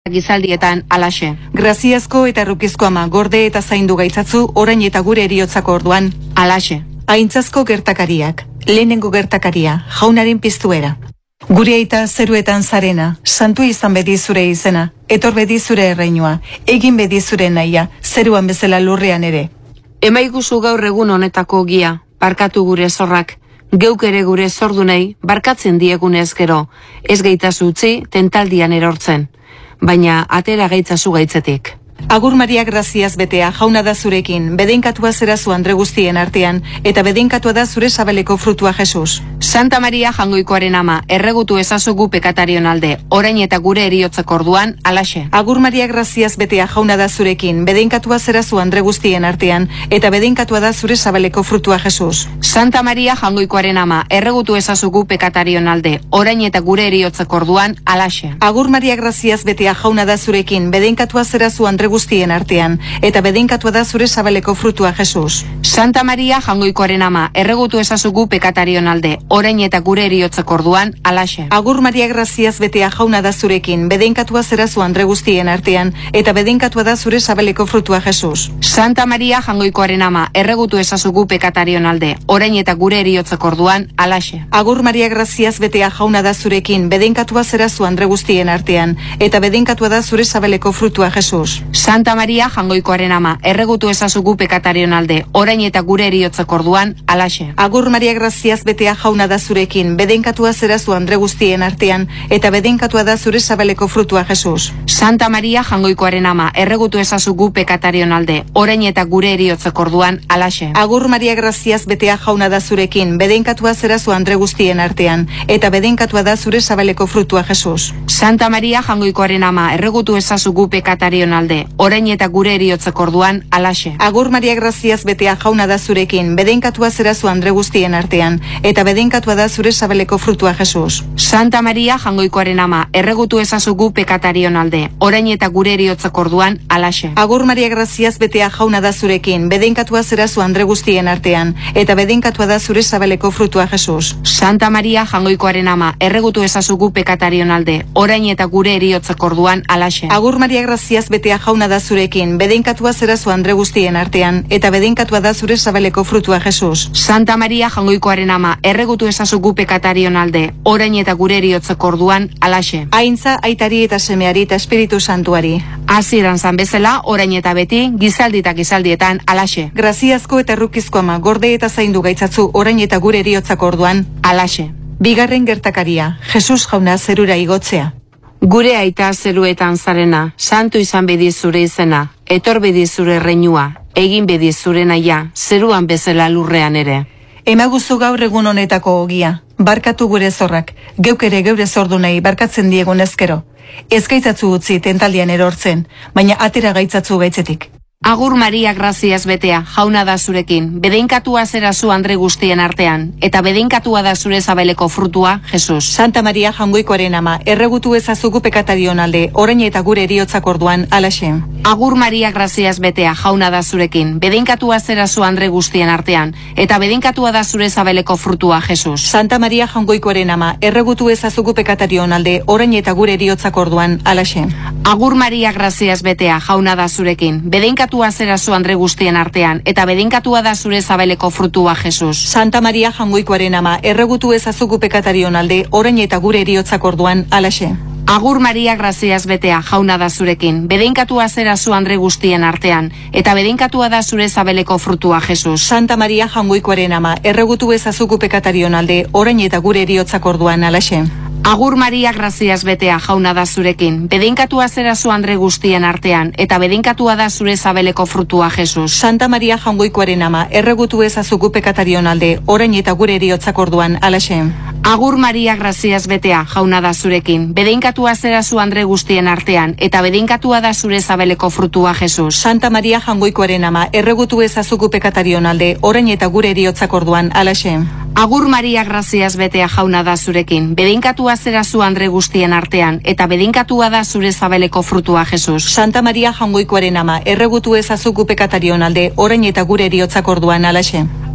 Gizaldietan alaxe. Graziazko eta Errukizko ama gorde eta zaindu gaitzatzu orain eta gure eriotzako orduan. Alaxe. Aintzazko gertakariak, lehenengo gertakaria, jaunaren piztuera. Gure aita zeruetan zarena, santu izan bedi zure izena, etor bedi zure erreinua, egin bedi zure nahia, zeruan bezala lurrean ere. Emaiguzu gaur egun honetako gia, barkatu gure zorrak, geuk ere gure zordunei, barkatzen diegunez gero, ez gaitazu utzi tentaldian erortzen. Baina atera gaitzazu gaitzetik. Agur Maria graziaz betea, jauna da zurekin, bedeinkatua zera zu andre guztien artean, eta bedeinkatua da zure sabeleko frutua Jesus. Santa Maria Jangoikoaren ama, erregutu ezazugu pekatarion alde, orain eta gure eriotzeko orduan, alaxe. Agur Maria graziaz betea, jauna da zurekin, bedeinkatua zera zu andre guztien artean, eta bedeinkatua da zure sabeleko frutua Jesus. Santa Maria Jangoikoaren ama, erregutu ezazugu pekatarion alde, orain eta gure eriotzeko orduan, alaxe. Agur Maria graziaz betea, jauna da zurekin, bedeinkatua zera zu andre guztien artean, eta bedeinkatua da zure sabeleko frutua Jesus. Santa Maria Jangoikoaren ama, erregutu ezazugu pekatarion alde, orain eta gure eriotzeko orduan, alaxe. Agur Maria graziaz betea, jauna da zurekin, bedeinkatua zera zu andre guztien artean, eta bedeinkatua da zure sabeleko frutua Jesus. Santa Maria Jangoikoaren ama, erregutu ezazugu pekatarion alde, orain eta gure eriotzeko orduan, alaxe. Agur Maria graziaz betea, jauna da zurekin, bedeinkatua zera zu andre guztien artean, eta bedeinkatua da zure sabeleko frutua Jesus. Santa Maria Jangoikoaren ama, erregutu ezazugu pekatarion alde, orain eta gure eriotzeko orduan, alaxe. Agur Maria graziaz betea, jauna da zurekin, bedeinkatua zera zu andre guztien artean, eta bedeinkatua da zure sabeleko frutua Jesus. Santa Maria Jangoikoaren ama, erregutu ezazugu pekatarion alde, orain eta gure eriotzeko orduan, alaxe. Agur Maria graziaz betea, jauna da zurekin, bedeinkatua zera zu andre guztien artean, eta bedeinkatua da zure sabeleko frutua Jesus. Santa Maria Jangoikoaren ama, erregutu ezazugu pekatarion alde, orain eta gure eriotzeko orduan, alaxe. Agur Maria graziaz betea, jauna da zurekin, bedeinkatua zera zu andre guztien artean, eta bedeinkatua da zure sabeleko frutua Jesus. Santa Maria Jangoikoaren ama, erregutu ezazugu pekatarion alde, orain eta gure eriotzeko orduan, alaxe. Agur Maria graziaz betea, jauna da zurekin, bedeinkatua zera zu andre guztien artean, eta bedeinkatua da zure sabeleko frutua Jesus. Santa Maria Jangoikoaren ama, erregutu ezazugu pekatarion alde, orain eta gure eriotzeko orduan, alaxe. Agur Maria graziaz betea, jauna da zurekin, bedeinkatua zera zu andre guztien artean, eta bedeinkatua da zure sabeleko frutua Jesus. Santa Maria Jangoikoaren ama, erregutu ezazugu pekatarion alde, orain eta gure eriotzeko orduan, alaxe. Aintza, aitari eta semeari eta Espiritu Santuari. Hasieran zan bezala, orain eta beti, gizaldi eta gizaldietan, alaxe. Graziazko eta Errukizko ama gorde eta zaindu gaitzatzu orain eta gure eriotzako orduan, alaxe. Bigarren gertakaria, Jesus jauna zerura igotzea. Gure aita zeruetan zarena, santu izan bedi zure izena, etor bedi zure erreinua, egin bedi zure nahia, zeruan bezala lurrean ere. Emaguzu gaur egun honetako ogia, barkatu gure zorrak, geuk ere geure zordunei barkatzen diegun ezkero. Ez gaitzatzu utzi tentaldian erortzen, baina atera gaitzatzu gaitzetik. Agur Maria graziaz betea, jauna da zurekin, bedeinkatua zera zu andre guztien artean, eta bedeinkatua da zure zabeleko frutua, Jesus. Santa Maria Jangoikoaren ama, erregutu ezazugu pekatarion alde, orain eta gure eriotzak orduan, alaxe. Agur Maria graziaz betea, jauna da zurekin, bedeinkatua zera zu andre guztien artean, eta bedeinkatua da zure zabeleko frutua, Jesus. Santa Maria Jangoikoaren ama, erregutu ezazugu pekatarion alde, orain eta gure eriotzak orduan, alaxe. Agur Maria graziaz betea, jauna da zurekin, bedeinkatua zera zu andre guztien artean, eta bedeinkatua da zure zabeleko frutua, Jesus. Santa Maria Jangoikoaren ama, erregutu ezazugu pekatarion alde, orain eta gure eriotzak orduan, alaxe. Agur Maria graziaz betea, jauna da zurekin, bedeinkatua zera zu andre guztien artean, eta bedeinkatua da zure zabeleko frutua, Jesus. Santa Maria Jangoikoaren ama, erregutu ezazugu pekatarion alde, orain eta gure eriotzak orduan, alaxe. Agur Maria graziaz betea, jauna da zurekin, bedeinkatua zera zu andre guztien artean, eta bedeinkatua da zure zabeleko frutua, Jesus. Santa Maria Jangoikoaren ama, erregutu ezazugu pekatarion alde, orain eta gure eriotzak orduan, alaxe. Agur Maria graziaz betea, jauna da zurekin, bedeinkatua zera zu andre guztien artean, eta bedeinkatua da zure zabeleko frutua, Jesus. Santa Maria Jangoikoaren ama, erregutu ezazugu pekatarion alde, orain eta gure eriotzak orduan, alaxe. Agur Maria graziaz betea, jauna da zurekin, bedeinkatua zera zu andre guztien artean, eta bedeinkatua da zure zabeleko frutua, Jesus. Santa Maria Jangoikoaren ama, erregutu ezazugu pekatarion alde, orain eta gure eriotzak orduan, alaxe.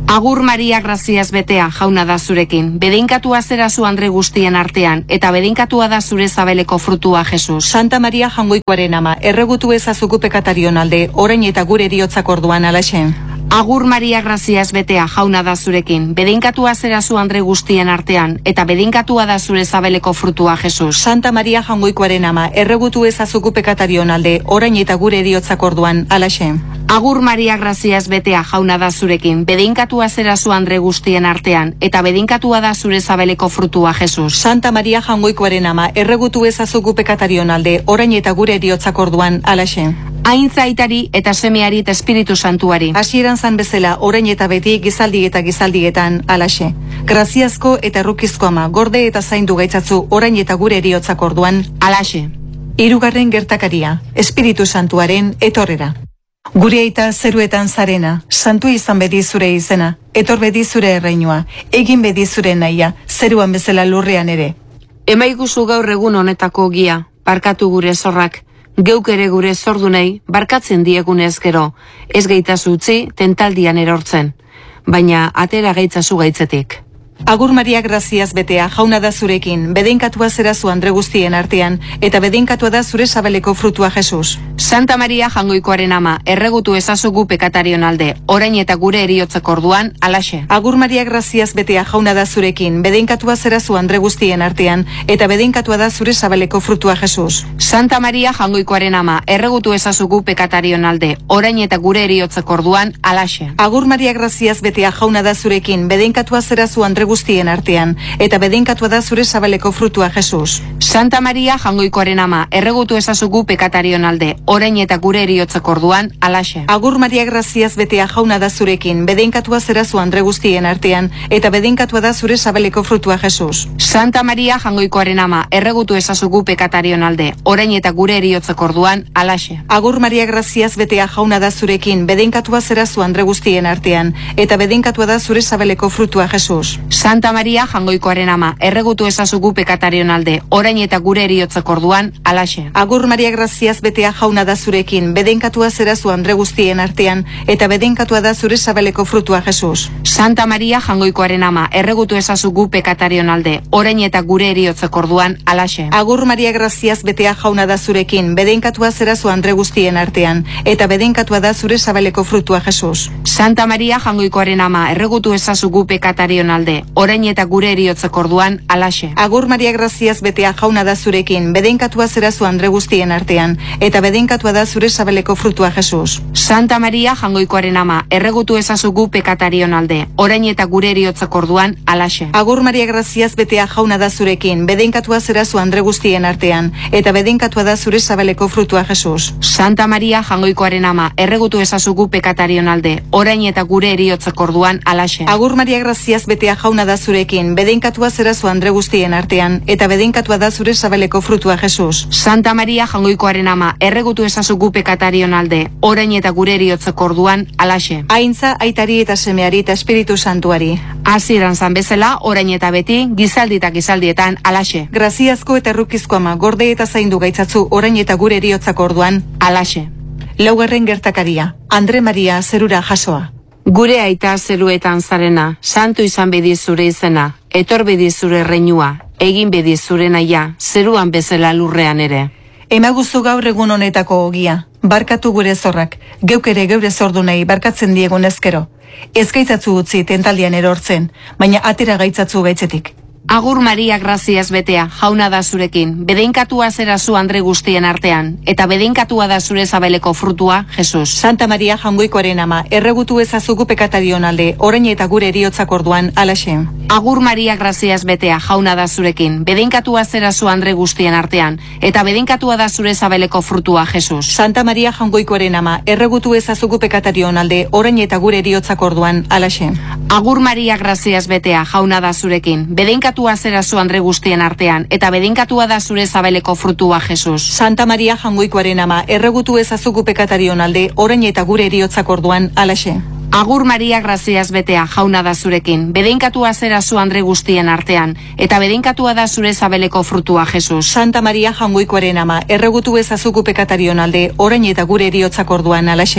Agur Maria graziaz betea, jauna da zurekin. Bedeinkatua zera zu andre guztien artean, eta bedeinkatua da zure zabeleko frutua, Jesus. Santa Maria Jaungoikoaren ama, erregutu ezazuku pekatarion alde, orain eta gure eriotzak orduan alaxe. Agur Maria graziaz betea, jauna da zurekin. Bedeinkatua zera zu andre guztien artean, eta bedeinkatua da zure zabeleko frutua, Jesus. Santa Maria Jaungoikoaren ama, erregutu ezazuku pekatarion alde, orain eta gure eriotzak orduan alaxe. Agur Maria graziaz betea, jauna da zurekin. Bedeinkatua zera zu andre guztien artean, eta bedeinkatua da zure zabeleko frutua, Jesus. Santa Maria Jaungoikoaren ama, erregutu ezazuku pekatarion alde, orain eta gure eriotzak orduan alaxe. Aintzaitari eta semeari eta Espiritu Santuari. Hasieran zan bezala, orain eta beti gizaldi eta gizaldietan alaxe. Graziazko eta errukizko ama, gorde eta zaindu gaitzatzu orain eta gure eriotzak orduan Alaxe. Hirugarren gertakaria, Espiritu Santuaren etorrera. Gure aita zeruetan zarena, santu izan bedi zure izena, etor bedi zure erreinua, egin bedi zure nahia, zeruan bezala lurrean ere. Emaiguzu gaur egun honetako ogia, barkatu gure zorrak, geuk ere gure zordunei, barkatzen diegunez gero, ez gaitazu utzi tentaldian erortzen, baina atera gaitzazu gaitzetik. Agur Maria graziaz betea, jauna da zurekin, bedeinkatua zera zu andre guztien artean, eta bedeinkatua da zure sabeleko frutua, Jesus. Santa Maria Jaungoikoaren ama, erregutu ezazugu pekatarion alde, orain eta gure eriotzak orduan, alaxe. Agur Maria graziaz betea, jauna da zurekin, bedeinkatua zera zu andre guztien artean, eta bedeinkatua da zure sabeleko frutua, Jesus. Santa Maria Jaungoikoaren ama, erregutu ezazugu pekatarion alde, orain eta gure eriotzak orduan, alaxe. Agur Maria graziaz betea, jauna da zurekin, bedeinkatua zera zu andre guztien artean, eta bedeinkatua da zure zabaleko frutua, Jesus. Santa Maria Jaungoikoaren ama, erregutu ezazugu pekatarion alde, orain eta gure eriotzak orduan, alaxe. Agur Maria graziaz betea, jauna da zurekin, bedeinkatua zera zu andre guztien artean, eta bedeinkatua da zure zabaleko frutua, Jesus. Santa Maria Jaungoikoaren ama, erregutu ezazugu pekatarion alde, orain eta gure eriotzak orduan, alaxe. Agur Maria graziaz betea, jauna da zurekin, bedeinkatua zera zu andre guztien artean, eta bedeinkatua da zure zabaleko frutua, Jesus. Santa Maria Jaungoikoaren ama, erregutu ezazugu pekatarion alde, orain eta gure eriotzak orduan, alaxe. Agur Maria graziaz betea, jauna da zurekin, bedeinkatua zera zu andre guztien artean, eta bedeinkatua da zure zabaleko frutua, Jesus. Santa Maria Jaungoikoaren ama, erregutu ezazugu pekatarion alde, orain eta gure eriotzak orduan, alaxe. Agur Maria graziaz betea, jauna da zurekin, bedeinkatua zera zu andre guztien artean, eta bedeinkatua da zure zabaleko frutua, Jesus. Santa Maria Jaungoikoaren ama, erregutu ezazugu pekatarion alde, orain eta gure eriotzak orduan, alaxe. Agur Maria graziaz betea, jauna da zurekin, bedeinkatua zera zu andre guztien artean, eta bedeinkatua da zure sabeleko frutua, Jesus. Santa Maria Jaungoikoaren ama, erregutu ezazugu pekatarion alde, orain eta gure eriotzak orduan, alaxe. Agur Maria graziaz betea, jauna da zurekin, bedeinkatua zera zu andre guztien artean, eta bedeinkatua da zure sabeleko frutua, Jesus. Santa Maria Jaungoikoaren ama, erregutu ezazugu pekatarion alde, orain eta gure eriotzak orduan, alaxe. Agur Maria graziaz betea, jauna da zurekin, bedeinkatua zera zu andre guztien artean, eta bedeinkatua da zure sabeleko frutua, Jesus. Santa Maria Jaungoikoaren ama, erregutu ezazugu pekatarion alde, orain eta gure eriotzak orduan, alaxe. Aintza, aitari eta semeari eta Espiritu Santuari. Hasieran zan bezala, orain eta beti, gizaldi eta gizaldietan, alaxe. Graziazko eta errukizko ama, gorde eta zaindu gaitzatzu orain eta gure eriotzak orduan, alaxe. Laugarren gertakaria, Andre Maria zerura jasoa. Gure aita zeruetan zarena, santu izan bedi zure izena, etor bedi zure reinua, egin bedi zure naia, zeruan bezala lurrean ere. Emaguzu gaur egun honetako ogia, barkatu gure zorrak, geuk ere geure zordunei barkatzen diegun ezkero. Ez gaitzatzu utzi tentaldian erortzen, baina atera gaitzatzu gaitzetik. Agur Maria graziaz betea, jauna da zurekin, bedeinkatua zera zu andre guztien artean, eta bedeinkatua da zure zabeleko frutua, Jesus. Santa Maria Jaungoikoaren ama, erregutu ezazugu pekatarion alde, orain eta gure eriotzak orduan, alaxe. Agur Maria graziaz betea, jauna da zurekin, bedeinkatua zera zu andre guztien artean, eta bedeinkatua da zure zabeleko frutua, Jesus. Santa Maria Jaungoikoaren ama, erregutu ezazugu pekatarion alde, orain eta gure eriotzak orduan, alaxe. Agur Maria graziaz betea, jauna da zurekin, bedeinkatua zera zu andre guztien artean, eta bedeinkatua da zure zabeleko frutua, Jesus. Santa Maria Jaungoikoaren ama, erregutu ezazugu pekatarion alde, orain eta gure eriotzak orduan, alaxe. Agur Maria graziaz betea, jauna da zurekin, bedeinkatua zera zu andre guztien artean, eta bedeinkatua da zure zabeleko frutua, Jesus. Santa Maria Jaungoikoaren ama, erregutu ezazugu pekatarion alde, orain eta gure eriotzak orduan, alaxe.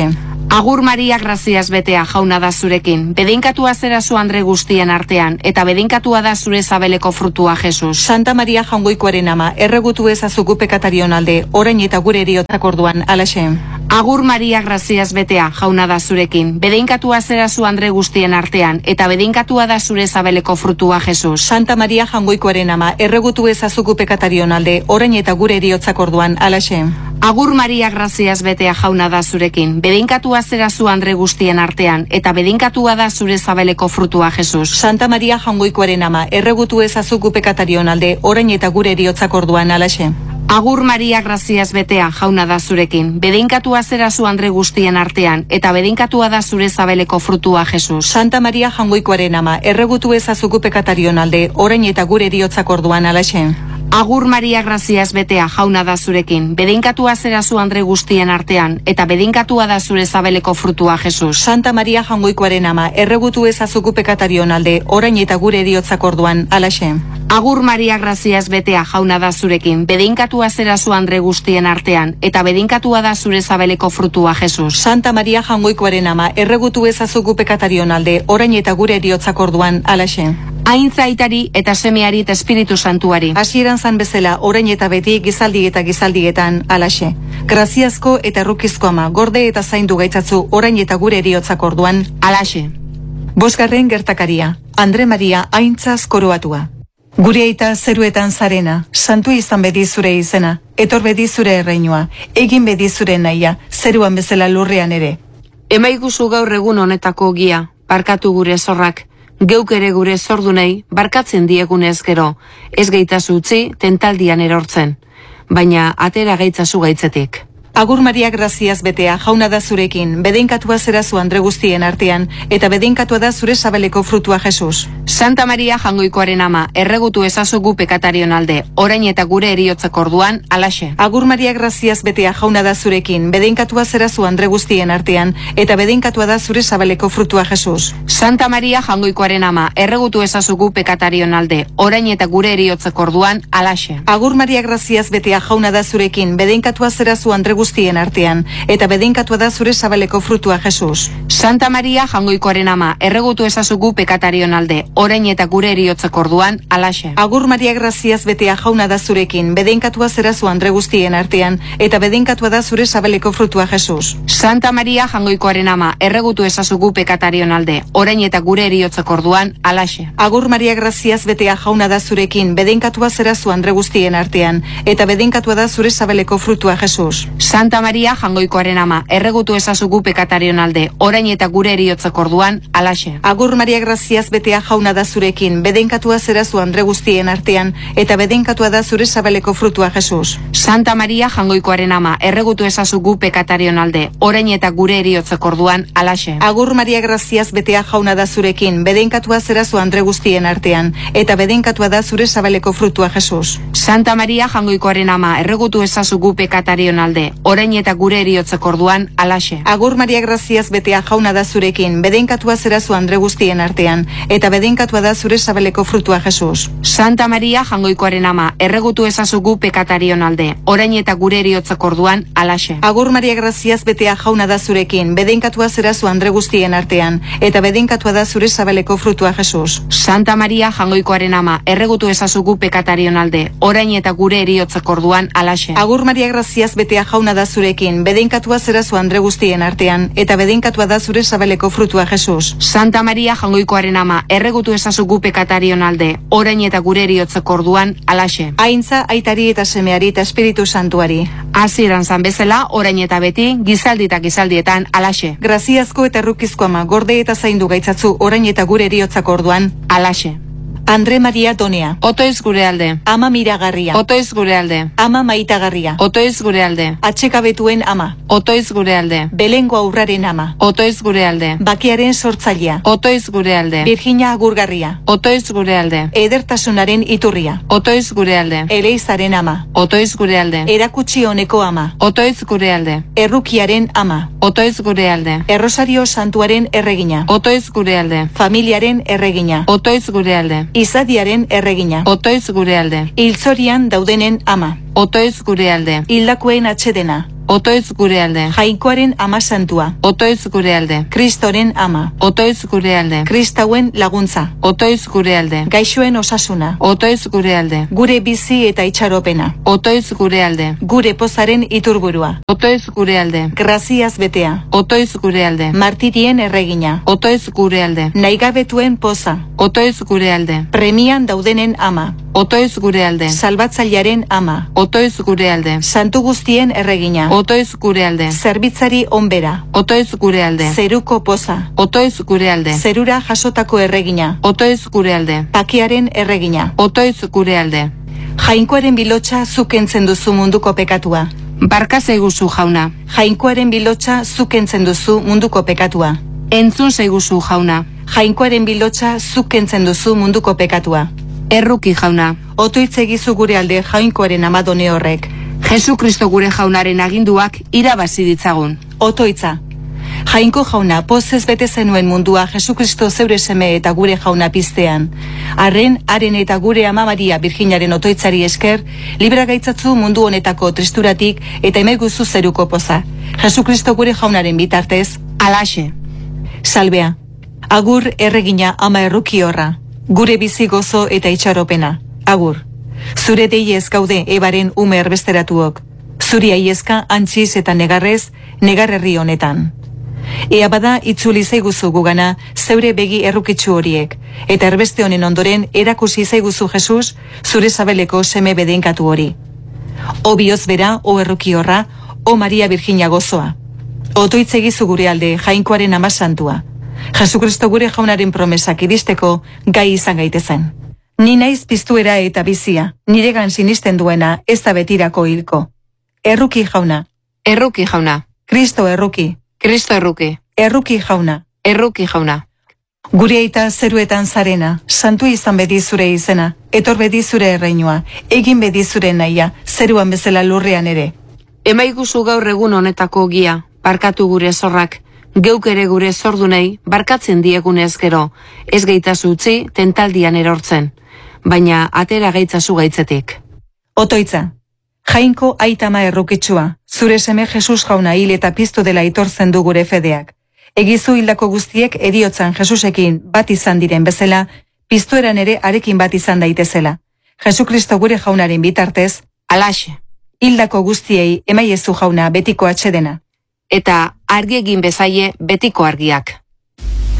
Agur Maria graziaz betea jauna da zurekin, bedeinkatua zera zu andre guztien artean, eta bedeinkatua da zure zabeleko frutua Jesus. Santa Maria jaungoikoaren ama, erregutu ezazugu pekatarion alde, orain eta gure eriotzak orduan, alaxe. Agur Maria graziaz betea jauna da zurekin, bedeinkatua zera zu andre guztien artean, eta bedeinkatua da zure zabeleko frutua Jesus. Santa Maria jaungoikoaren ama, erregutu ezazugu pekatarion alde, orain eta gure eriotzak orduan, alaxe. Agur Maria graziaz betea jauna da zurekin, bedeinkatua zera zu andre guztien artean, eta bedeinkatua da zure zabeleko frutua Jesus. Santa Maria jaungoikoaren ama, erregutu ezazugu pekatarion alde, orain eta gure eriotzak orduan, alaxe. Agur Maria graziaz betea jauna da zurekin, bedeinkatua zera zu andre guztien artean, eta bedeinkatua da zure zabeleko frutua Jesus. Santa Maria jaungoikoaren ama, erregutu ezazugu pekatarion alde, orain eta gure eriotzak orduan, alaxe. Agur Maria graziaz betea jauna da zurekin, bedeinkatua zera zu andre guztien artean, eta bedeinkatua da zure zabeleko frutua Jesus. Santa Maria jaungoikoaren ama, erregutu ezazugu pekatarion alde, orain eta gure eriotzak orduan, alaxe. Agur Maria graziaz betea jauna da zurekin, bedeinkatua zera zu andre guztien artean, eta bedeinkatua da zure zabeleko frutua Jesus. Santa Maria jaungoikoaren ama, erregutu ezazugu pekatarion alde, orain eta gure eriotzak orduan, alaxe. Aintza aitari eta semeari eta Espiritu Santuari. Hasieran zan bezala, orain eta beti gizaldi eta gizaldietan, alaxe. Graziazko eta errukizko ama, gorde eta zaindu gaitzatzu, orain eta gure eriotzak orduan, Alaxe. Bosgarren gertakaria, Andre Maria aintzaz koroatua. Gure aita zeruetan zarena, santu izan bedi zure izena, etor bedi zure erreinua, egin bedi zure nahia, zeruan bezala lurrean ere. Emaiguzu gaur egun honetako ogia, barkatu gure zorrak, geuk ere gure zordunei, barkatzen diegunez gero, ez gaitazu utzi, tentaldian erortzen, baina atera gaitzazu gaitzetik. Agur Maria graziaz betea jauna da zurekin, bedeinkatua zera zu andre guztien artean, eta bedeinkatua da zure zabeleko frutua Jesus. Santa Maria jangoikoaren ama, erregutu ezazugu pekatarion alde, orain eta gure eriotzak orduan, alaxe. Agur Maria graziaz betea jauna da zurekin, bedeinkatua zera zu andre guztien artean, eta bedeinkatua da zure zabeleko frutua Jesus. Santa Maria jangoikoaren ama, erregutu ezazugu pekatarion alde, orain eta gure eriotzak orduan, alaxe. Agur Maria graziaz betea jauna da zurekin, bedeinkatua zera zu andre guztien artean, eta bedeinkatua da zure zabeleko frutua Jesus. Santa Maria jangoikoaren ama, erregutu ezazugu pekatarion alde, orain eta gure eriotzak orduan, alaxe. Agur Maria graziaz betea jauna da zurekin, bedeinkatua zera zu andre guztien artean, eta bedeinkatua da zure zabeleko frutua Jesus. Santa Maria jangoikoaren ama, erregutu ezazugu pekatarion alde, orain eta gure eriotzak orduan, alaxe. Agur Maria graziaz betea jauna da zurekin, bedeinkatua zera zu andre guztien artean, eta bedeinkatua da zure zabeleko frutua Jesus. Santa Maria jangoikoaren ama, erregutu ezazugu pekatarion alde, orain eta gure eriotzak orduan, alaxe. Agur Maria graziaz betea jauna da zurekin, bedeinkatua zera zu andre guztien artean, eta bedeinkatua da zure zabeleko frutua Jesus. Santa Maria jangoikoaren ama, erregutu ezazugu pekatarion alde, orain eta gure eriotzak orduan, alaxe. Agur Maria graziaz betea jauna da zurekin, bedeinkatua zera zu andre guztien artean, eta bedeinkatua da zure zabeleko frutua Jesus. Santa Maria jangoikoaren ama, erregutu ezazugu pekatarion alde, orain eta gure eriotzak orduan, alaxe. Agur Maria graziaz betea jauna da zurekin, bedeinkatua zera zu andre guztien artean, eta bedeinkatua da zure zabeleko frutua Jesus. Santa Maria jangoikoaren ama, erregutu ezazugu pekatarion alde, orain eta gure eriotzak orduan, alaxe. Agur Maria graziaz betea jauna da zurekin, bedeinkatua zera zu andre guztien artean, eta bedeinkatua da zure zabeleko frutua Jesus. Santa Maria jangoikoaren ama, erregutu ezazugu pekatarion alde, orain eta gure eriotzak orduan, alaxe. Agur Maria graziaz betea jauna da zurekin, bedeinkatua zera zu andre guztien artean, eta bedeinkatua da zure zabeleko frutua Jesus. Santa Maria jangoikoaren ama, erregutu ezazugu pekatarion alde, orain eta gure eriotzak orduan, alaxe. Aintza, aitari eta semeari eta Espiritu Santuari. Hasieran zan bezala, orain eta beti, gizaldi eta gizaldietan, alaxe. Graziazko eta errukizko ama, gorde eta zaindu gaitzatzu, orain eta gure eriotzak orduan, alaxe. Andre Maria Donea. Otoiz gure alde. Ama miragarria. Otoiz gure alde. Ama maitagarria. Otoiz gure alde. Atxekabetuen ama. Otoiz gure alde. Belengo aurraren ama. Otoiz gure alde. Bakearen sortzailea. Otoiz gure alde. Virginia agurgarria. Otoiz gure alde. Edertasunaren iturria. Otoiz gure alde. Eleizaren ama. Otoiz gure alde. Erakutsi honeko ama. Otoiz gure alde. Errukiaren ama. Otoiz gure alde. Errosario santuaren erregina. Otoiz gure alde. Familiaren erregina. Otoiz gure alde. Izadiaren erregina. Otoiz gure alde. Hiltzorian daudenen ama. Otoiz gure alde. Hildakuen atxedena. Otoitz gure alde. Jainkoaren ama santua. Otoitz gure alde. Kristoren ama. Otoitz gure alde. Kristauen laguntza. Otoitz gure alde. Gaixoen osasuna. Otoitz gure alde. Gure bizi eta itxaropena. Otoitz gure alde. Gure pozaren iturburua. Otoitz gure alde. Graziaz betea. Otoitz gure alde. Martirien erregina. Otoitz gure alde. Naigabetuen poza. Otoitz gure alde. Premian daudenen ama. Otoitz gure alde. Salbatzailearen ama. Otoitz gure alde. Santu guztien erregina. Otoitz gure alde. Zerbitzari onbera. Otoitz gure alde. Zeruko poza. Otoitz gure alde. Zerura jasotako erregina. Otoitz gure alde. Pakiaren erregina. Otoitz gure alde. Jainkoaren bilotxa zukentzen duzu munduko pekatua. Barka zaiguzu jauna. Jainkoaren bilotxa zukentzen duzu munduko pekatua. Entzun zaiguzu jauna. Jainkoaren bilotxa zukentzen duzu munduko pekatua. Erruki jauna. Otoitz egizu gure alde jainkoaren amadone horrek. Jesu Kristo gure jaunaren aginduak irabazi ditzagun. Otoitza. Jainko jauna, pozez bete zenuen mundua Jesukristo zeure seme eta gure jauna piztean. Haren eta gure ama Maria Virginaren otoitzari esker, libera gaitzatzu mundu honetako tristuratik eta emeguzu zeruko poza. Jesukristo gure jaunaren bitartez, Alaxe. Salbea. Agur erregina ama erruki horra. Gure bizi gozo eta itxaropena. Agur. Zure deiez gaude ebaren ume erbesteratuok. Zuri aiezka antxiz eta negarrez, negarrerri honetan. Ea bada itzuli zaiguzu gugana zeure begi errukitsu horiek, eta erbeste honen ondoren erakusi zaiguzu Jesus zure sabeleko seme bedenkatu hori. O bihotz bera, o erruki horra, o Maria Virginia gozoa. Otoitz egizu gure alde jainkoaren ama santua. Jesukristo gure jaunaren promesak iristeko gai izan gaitezen. Ni naiz piztuera eta bizia, niregan sinisten duena ez da betirako hilko. Erruki jauna. Erruki jauna. Kristo erruki. Kristo erruki. Erruki jauna. Erruki jauna. Gure aita zeruetan zarena, santu izan bedi zure izena, etor bedi zure erreinua, egin bedi zure nahia, zeruan bezala lurrean ere. Emaiguzu gaur egun honetako gia, barkatu gure zorrak, geuk ere gure zordunei, barkatzen diegunez gero, ez gaitazu utzi tentaldian erortzen, baina atera gaitzazu gaitzetik. Otoitza. Jainko aitama errukitsua, zure seme Jesus jauna hil eta piztu dela itortzen du gure fedeak. Egizu hildako guztiek eriotzan Jesusekin bat izan diren bezala, piztueran ere arekin bat izan daitezela. Jesukristo gure jaunaren bitartez, Alaxe. Hildako guztiei emaiezu jauna betiko atsedena. Eta argi egin bezaie betiko argiak.